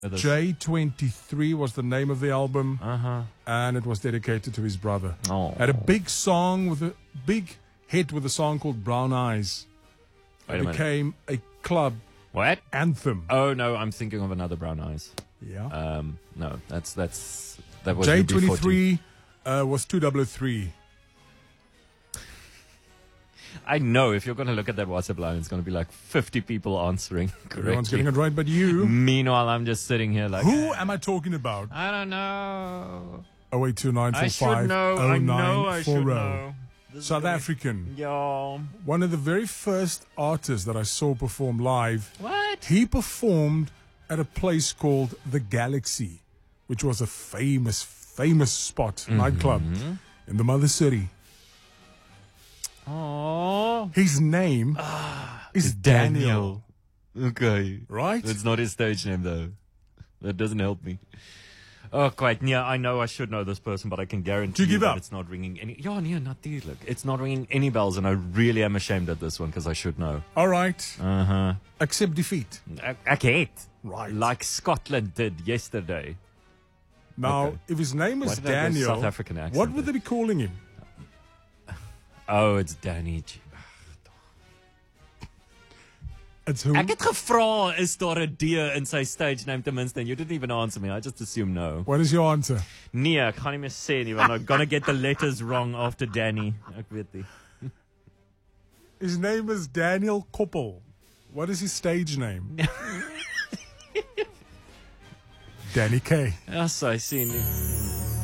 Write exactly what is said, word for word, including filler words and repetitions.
J twenty-three was the name of the album, Uh-huh. and it was dedicated to his brother. Oh. Had a big song with a big hit with a song called Brown Eyes. Wait It a minute. became a club What? anthem. Oh, no, I'm thinking of another Brown Eyes. Yeah. Um, no, that's, that's, that was J U B forty. twenty-three uh, was two double oh three. I know if you're going to look at that WhatsApp line, it's going to be like fifty people answering correctly. Everyone's getting it right, but you. Meanwhile, I'm just sitting here like, Who am I talking about? I don't know. oh eight two nine I four should five know. oh I know I nine should four oh. know. This is South gonna- African. Yeah. One of the very first artists that I saw perform live. What? He performed at a place called The Galaxy, which was a famous, famous spot, Mm-hmm. nightclub in the Mother City. Oh. His name is Daniel. Okay. Right? It's not his stage name, though. That doesn't help me. Oh, quite. Yeah, I know I should know this person, but I can guarantee Do you give that up? it's not ringing any... Ja, nee, natuurlijk. It's not ringing any bells, and I really am ashamed at this one, because I should know. All right. Uh-huh. Accept defeat. Ek, ek het. Right. Like Scotland did yesterday. Now, Okay. if his name Why is did I go Daniel, South African accent what would there? they be calling him? Oh, it's Danny G. It's who? Ek het gevra, is daar 'n D in sy stage name ten minste, and you didn't even answer me. I just assumed no. What is your answer? Nee, ek gaan nie meer sê nie, want I'm gonna get the letters wrong after Danny. Ek weet nie. His name is Daniel Koppel. What is his stage name? Danny K. Ja, so, I sien nie.